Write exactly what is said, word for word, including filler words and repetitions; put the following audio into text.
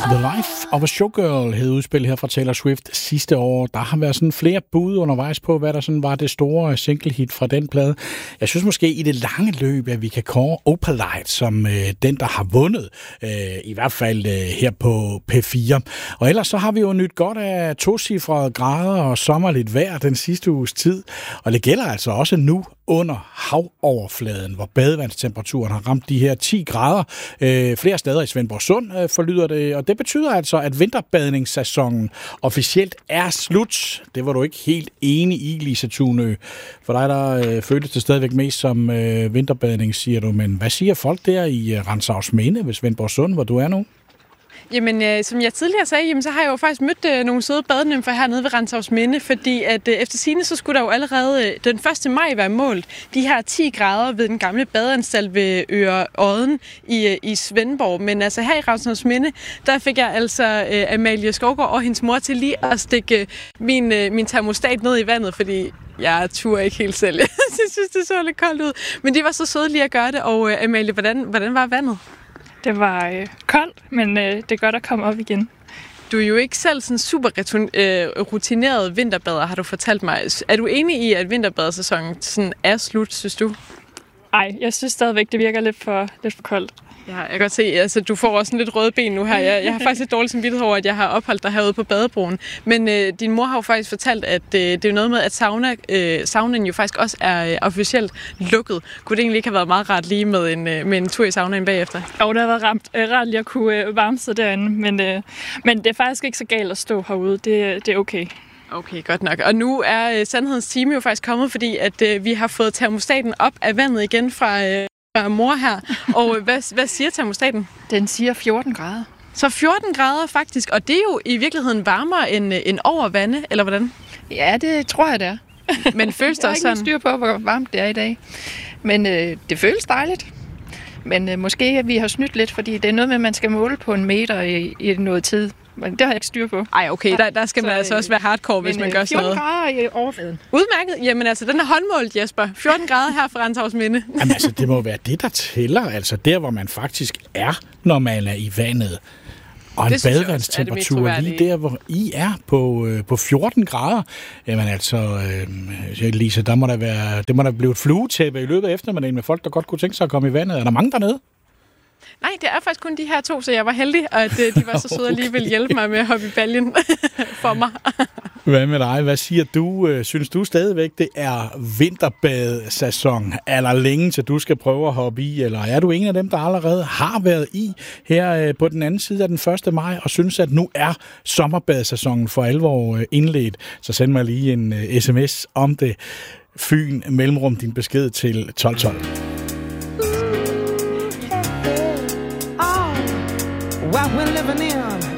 The Life of a Showgirl hed udspil her fra Taylor Swift sidste år. Der har været sådan flere bud undervejs på, hvad der sådan var det store single-hit fra den plade. Jeg synes måske i det lange løb, at vi kan kåre Opalite som øh, den, der har vundet. Øh, I hvert fald øh, her på P fire. Og ellers så har vi jo nyt godt af tocifrede grader og sommerligt vejr den sidste uges tid. Og det gælder altså også nu under havoverfladen, hvor badevandstemperaturen har ramt de her ti grader. Øh, flere steder i Svendborg Sund øh, forlyder det, og det betyder altså, at vinterbadningssæsonen officielt er slut. Det var du ikke helt enig i, Lisa Thunø. For dig, der øh, føltes det stadigvæk mest som øh, vinterbadning, siger du. Men hvad siger folk der i øh, Rantzausminde ved Svendborg Sund, hvor du er nu? Jamen, øh, som jeg tidligere sagde, jamen, så har jeg jo faktisk mødt øh, nogle søde badenymfer hernede ved Rantzausminde, fordi at øh, efter sigende, så skulle der jo allerede øh, den første maj være målt de her ti grader ved den gamle badeanstalt ved Øre Odden i, øh, i Svendborg. Men altså her i Rantzausminde, der fik jeg altså øh, Amalie Skovgaard og hendes mor til lige at stikke øh, min, øh, min termostat ned i vandet, fordi jeg turde ikke helt selv. Jeg synes, det så lidt koldt ud. Men de var så søde lige at gøre det, og øh, Amalie, hvordan, hvordan var vandet? Det var øh, koldt, men øh, det er godt at komme op igen. Du er jo ikke selv sådan super rutineret vinterbader, har du fortalt mig. Er du enig i, at vinterbadersæsonen sådan er slut, synes du? Nej, jeg synes stadigvæk, det virker lidt for, lidt for koldt. Ja, jeg kan godt se, altså du får også sådan lidt røde ben nu her. Jeg, jeg har faktisk lidt dårligt samvittighed over, at jeg har opholdt dig herude på badebroen. Men øh, din mor har jo faktisk fortalt, at øh, det er noget med, at sauna, øh, saunaen jo faktisk også er øh, officielt lukket. Kunne det egentlig ikke have været meget rart lige med en, øh, med en tur i saunaen bagefter? Jo, det har været ramt, øh, rart lige at kunne øh, varme sig derinde, men, øh, men det er faktisk ikke så galt at stå herude. Det, det er okay. Okay, godt nok. Og nu er øh, sandhedens time jo faktisk kommet, fordi at øh, vi har fået termostaten op af vandet igen fra... Øh, mor her. Og hvad, hvad siger termostaten? Den siger fjorten grader. Så fjorten grader faktisk, og det er jo i virkeligheden varmere end, end over vande, eller hvordan? Ja, det tror jeg, det er. Men føles det også sådan? Jeg har ikke styr på, hvor varmt det er i dag. Men øh, det føles dejligt. Men øh, måske at vi har snydt lidt, fordi det er noget med, at man skal måle på en meter i, i noget tid. Men det har jeg ikke styr på. Ej, okay, der, der skal man så, altså også være hardcore, hvis man gør sådan noget. fjorten grader i overfladen. Udmærket. Jamen altså, den er håndmålt, Jesper. fjorten grader her fra Rantzausminde. Jamen altså, det må være det, der tæller. Altså der, hvor man faktisk er, når man er i vandet. Og en badevandstemperatur lige der, hvor I er på, øh, på fjorten grader. Jamen altså, øh, Lisa, der må der være, det må der blive et fluetæppe i løbet af eftermiddagen med folk, der godt kunne tænke sig at komme i vandet. Er der mange dernede? Nej, det er faktisk kun de her to, så jeg var heldig, at de var så søde okay. og lige ville hjælpe mig med at hoppe i baljen for mig. Hvad med dig? Hvad siger du? Synes du stadigvæk, det er vinterbadesæson? Er der længe, til du skal prøve at hoppe i? Eller er du en af dem, der allerede har været i her på den anden side af den første maj, og synes, at nu er sommerbadesæsonen for alvor indledt? Så send mig lige en sms om det. Fyn, mellemrum din besked til tolv tolv. What we're living in